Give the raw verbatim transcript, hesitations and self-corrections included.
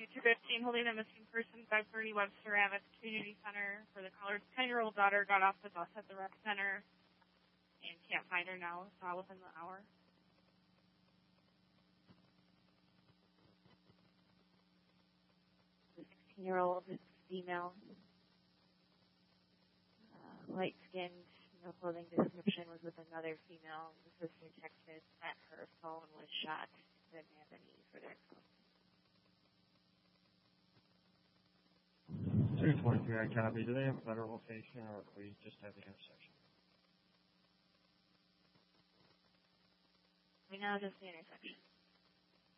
two fifteen, holding a missing person, five thirty Webster Ave at the Community Center, for the caller's ten-year-old daughter got off the bus at the rec center and can't find her now. Saw within the hour. The sixteen-year-old female, uh, light-skinned, no clothing description, was with another female. The sister texted that her phone was shot. Didn't have any further explanation. two twenty-three, I copy. Do they have a better location, or if we just have the intersection? We now just the intersection.